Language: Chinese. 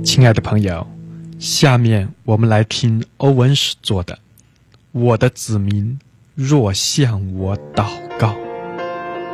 亲爱的朋友，下面我们来听欧文所做的《我的子民若向我祷告》。